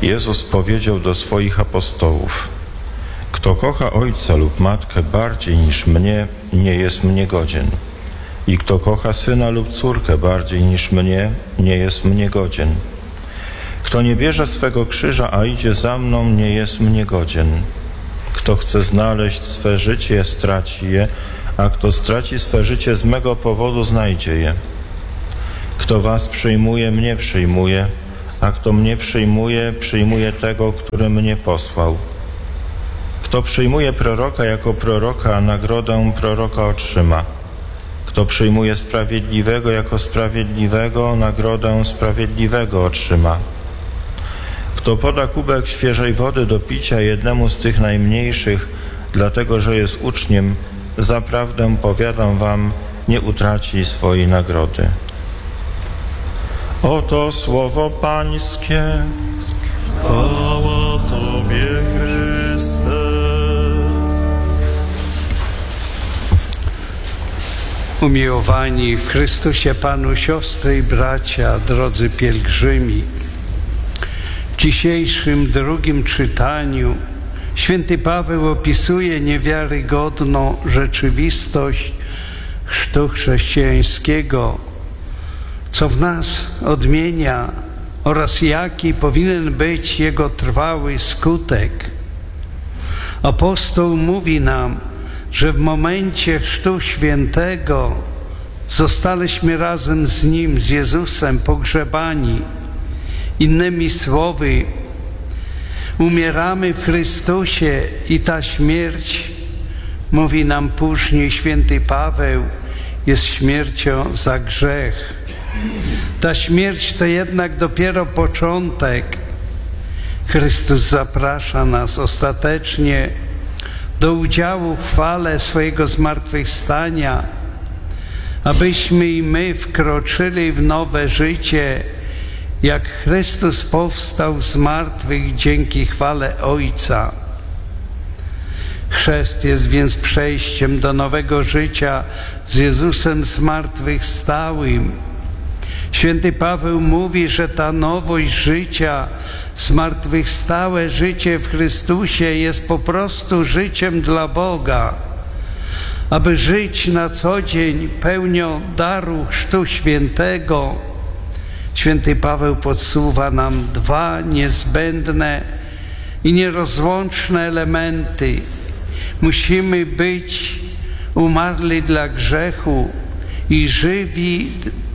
Jezus powiedział do swoich apostołów: kto kocha ojca lub matkę bardziej niż mnie, nie jest mnie godzien. I kto kocha syna lub córkę bardziej niż mnie, nie jest mnie godzien. Kto nie bierze swego krzyża, a idzie za mną, nie jest mnie godzien. Kto chce znaleźć swe życie, straci je, a kto straci swe życie z mego powodu, znajdzie je. Kto was przyjmuje, mnie przyjmuje, a kto mnie przyjmuje, przyjmuje tego, który mnie posłał. Kto przyjmuje proroka jako proroka, nagrodę proroka otrzyma. Kto przyjmuje sprawiedliwego jako sprawiedliwego, nagrodę sprawiedliwego otrzyma. Kto poda kubek świeżej wody do picia jednemu z tych najmniejszych, dlatego że jest uczniem, zaprawdę powiadam wam, nie utraci swojej nagrody. Oto słowo Pańskie. Chwała Tobie, Chryste. Umiłowani w Chrystusie Panu siostry i bracia, drodzy pielgrzymi, w dzisiejszym drugim czytaniu święty Paweł opisuje niewiarygodną rzeczywistość chrztu chrześcijańskiego, co w nas odmienia oraz jaki powinien być jego trwały skutek. Apostoł mówi nam, że w momencie chrztu świętego zostaliśmy razem z Nim, z Jezusem, pogrzebani. Innymi słowy, umieramy w Chrystusie i ta śmierć, mówi nam później święty Paweł, jest śmiercią za grzech. Ta śmierć to jednak dopiero początek. Chrystus zaprasza nas ostatecznie do udziału w chwale swojego zmartwychwstania, abyśmy i my wkroczyli w nowe życie, jak Chrystus powstał z martwych dzięki chwale Ojca. Chrzest jest więc przejściem do nowego życia z Jezusem zmartwychwstałym. Święty Paweł mówi, że ta nowość życia, zmartwychwstałe życie w Chrystusie jest po prostu życiem dla Boga. Aby żyć na co dzień pełnią daru Chrztu Świętego, święty Paweł podsuwa nam dwa niezbędne i nierozłączne elementy. Musimy być umarli dla grzechu i żywi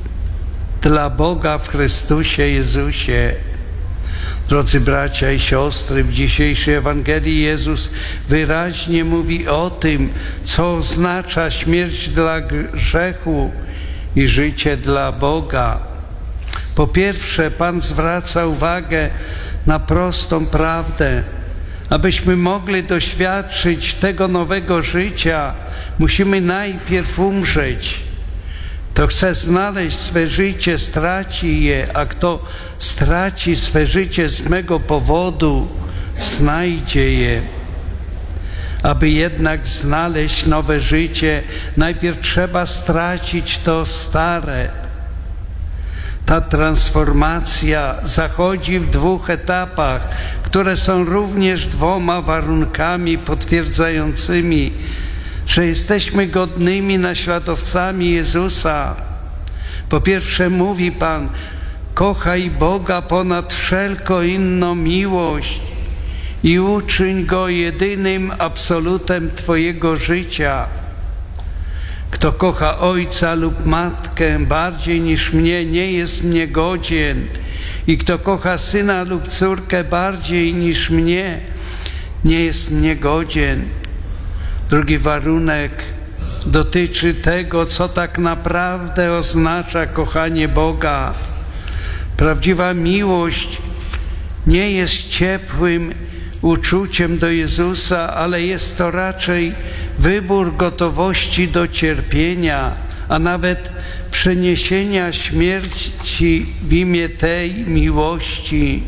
dla Boga w Chrystusie Jezusie. Drodzy bracia i siostry, w dzisiejszej Ewangelii Jezus wyraźnie mówi o tym, co oznacza śmierć dla grzechu i życie dla Boga. Po pierwsze, Pan zwraca uwagę na prostą prawdę. Abyśmy mogli doświadczyć tego nowego życia, musimy najpierw umrzeć. Kto chce znaleźć swe życie, straci je, a kto straci swe życie z mego powodu, znajdzie je. Aby jednak znaleźć nowe życie, najpierw trzeba stracić to stare. Ta transformacja zachodzi w dwóch etapach, które są również dwoma warunkami potwierdzającymi, że jesteśmy godnymi naśladowcami Jezusa. Po pierwsze mówi Pan, kochaj Boga ponad wszelką inną miłość i uczyń Go jedynym absolutem Twojego życia. Kto kocha ojca lub matkę bardziej niż mnie, nie jest mnie godzien. I kto kocha syna lub córkę bardziej niż mnie, nie jest mnie godzien. Drugi warunek dotyczy tego, co tak naprawdę oznacza kochanie Boga. Prawdziwa miłość nie jest ciepłym uczuciem do Jezusa, ale jest to raczej wybór gotowości do cierpienia, a nawet przeniesienia śmierci w imię tej miłości.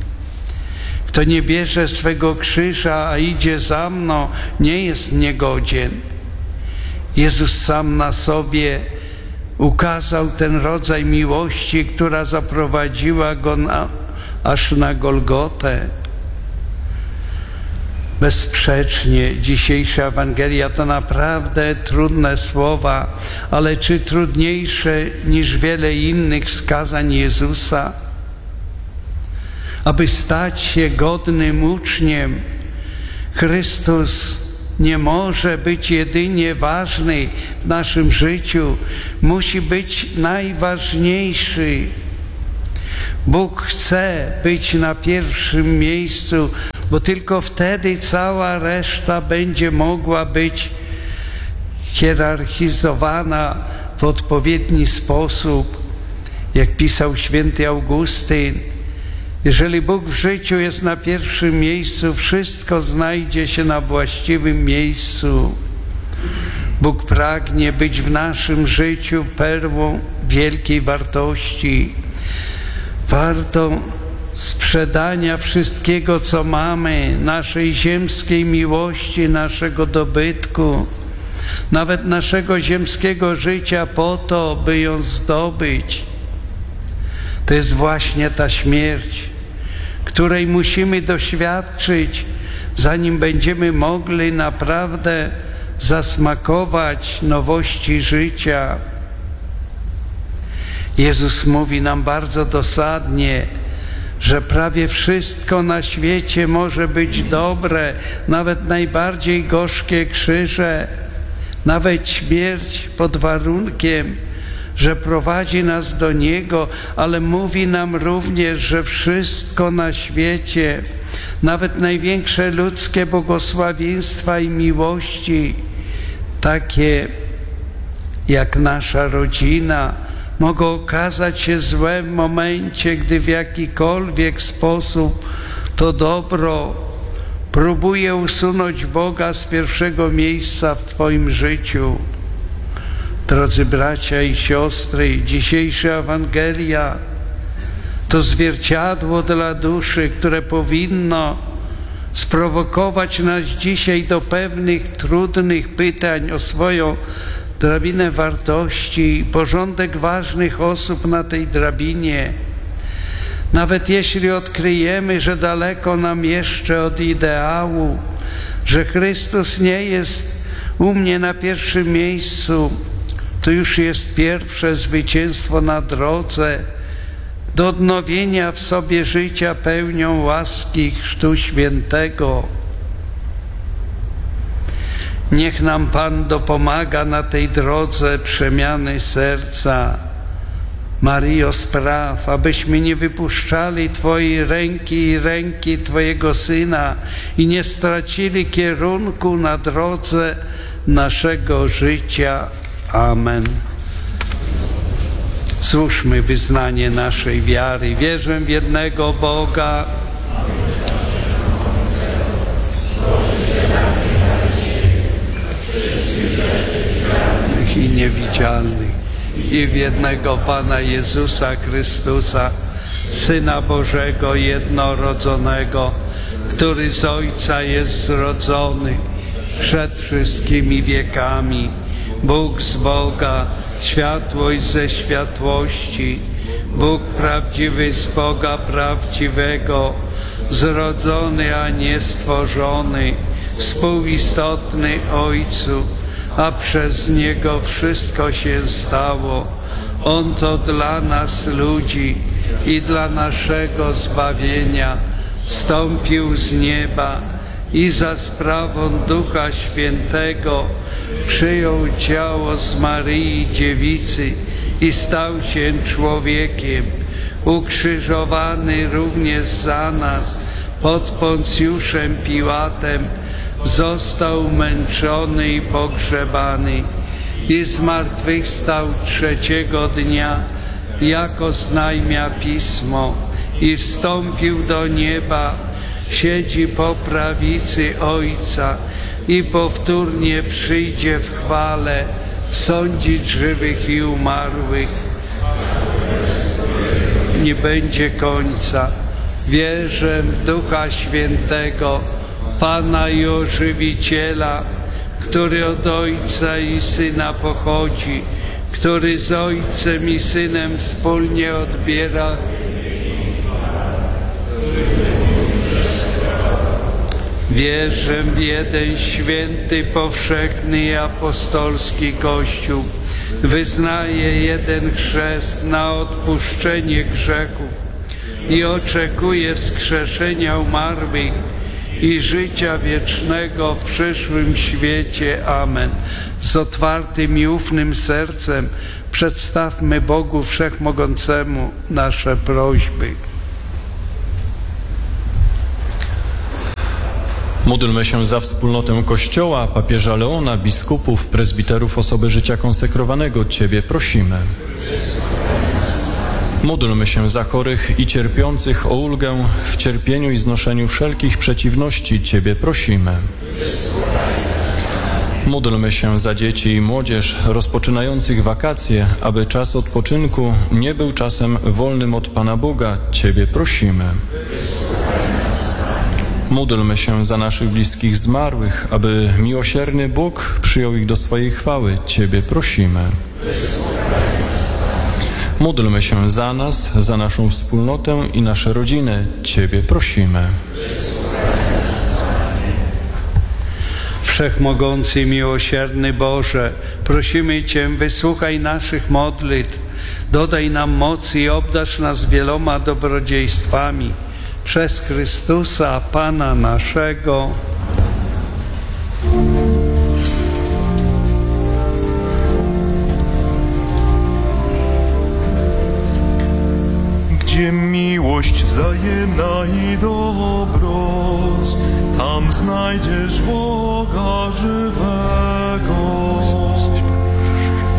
Kto nie bierze swego krzyża, a idzie za mną, nie jest mnie godzien. Jezus sam na sobie ukazał ten rodzaj miłości, która zaprowadziła Go aż na Golgotę. Bezsprzecznie dzisiejsza Ewangelia to naprawdę trudne słowa, ale czy trudniejsze niż wiele innych wskazań Jezusa? Aby stać się godnym uczniem, Chrystus nie może być jedynie ważny w naszym życiu, musi być najważniejszy. Bóg chce być na pierwszym miejscu, bo tylko wtedy cała reszta będzie mogła być hierarchizowana w odpowiedni sposób. Jak pisał święty Augustyn, jeżeli Bóg w życiu jest na pierwszym miejscu, wszystko znajdzie się na właściwym miejscu. Bóg pragnie być w naszym życiu perłą wielkiej wartości. Warto sprzedania wszystkiego, co mamy, naszej ziemskiej miłości, naszego dobytku, nawet naszego ziemskiego życia po to, by ją zdobyć. To jest właśnie ta śmierć, której musimy doświadczyć, zanim będziemy mogli naprawdę zasmakować nowości życia. Jezus mówi nam bardzo dosadnie, że prawie wszystko na świecie może być dobre, nawet najbardziej gorzkie krzyże, nawet śmierć pod warunkiem, że prowadzi nas do Niego, ale mówi nam również, że wszystko na świecie, nawet największe ludzkie błogosławieństwa i miłości, takie jak nasza rodzina, mogą okazać się złe w momencie, gdy w jakikolwiek sposób to dobro próbuje usunąć Boga z pierwszego miejsca w Twoim życiu. Drodzy bracia i siostry, dzisiejsza Ewangelia to zwierciadło dla duszy, które powinno sprowokować nas dzisiaj do pewnych trudnych pytań o swoją drabinę wartości i porządek ważnych osób na tej drabinie. Nawet jeśli odkryjemy, że daleko nam jeszcze od ideału, że Chrystus nie jest u mnie na pierwszym miejscu, to już jest pierwsze zwycięstwo na drodze do odnowienia w sobie życia pełnią łaski Chrztu Świętego. Niech nam Pan dopomaga na tej drodze przemiany serca. Maryjo, spraw, abyśmy nie wypuszczali Twojej ręki i ręki Twojego Syna i nie stracili kierunku na drodze naszego życia. Amen. Słuchajmy wyznanie naszej wiary. Wierzę w jednego Boga, i niewidzialnych, i w jednego Pana Jezusa Chrystusa, Syna Bożego jednorodzonego, który z Ojca jest zrodzony przed wszystkimi wiekami, Bóg z Boga, światłość ze światłości, Bóg prawdziwy z Boga prawdziwego, zrodzony, a nie stworzony, współistotny Ojcu, a przez Niego wszystko się stało. On to dla nas ludzi i dla naszego zbawienia zstąpił z nieba i za sprawą Ducha Świętego przyjął ciało z Maryi Dziewicy i stał się człowiekiem, ukrzyżowany również za nas pod Poncjuszem Piłatem, został męczony i pogrzebany i zmartwychwstał trzeciego dnia, jako oznajmia Pismo, i wstąpił do nieba, siedzi po prawicy Ojca i powtórnie przyjdzie w chwale sądzić żywych i umarłych. Nie będzie końca. Wierzę w Ducha Świętego, Pana i Ożywiciela, który od Ojca i Syna pochodzi, który, który z Ojcem i Synem wspólnie odbiera Wierzę w jeden święty, powszechny i apostolski Kościół. Wyznaję jeden chrzest na odpuszczenie grzechów i oczekuję wskrzeszenia umarłych i życia wiecznego w przyszłym świecie. Amen. Z otwartym i ufnym sercem przedstawmy Bogu Wszechmogącemu nasze prośby. Módlmy się za wspólnotę Kościoła, papieża Leona, biskupów, prezbiterów, osoby życia konsekrowanego. Ciebie prosimy. Módlmy się za chorych i cierpiących o ulgę w cierpieniu i znoszeniu wszelkich przeciwności. Ciebie prosimy. Módlmy się za dzieci i młodzież rozpoczynających wakacje, aby czas odpoczynku nie był czasem wolnym od Pana Boga. Ciebie prosimy. Módlmy się za naszych bliskich zmarłych, aby miłosierny Bóg przyjął ich do swojej chwały. Ciebie prosimy. Módlmy się za nas, za naszą wspólnotę i nasze rodziny. Ciebie prosimy. Wszechmogący i miłosierny Boże, prosimy Cię, wysłuchaj naszych modlitw, dodaj nam mocy i obdarz nas wieloma dobrodziejstwami. Przez Chrystusa, Pana naszego. Gdzie miłość wzajemna i dobroć, tam znajdziesz Boga żywego.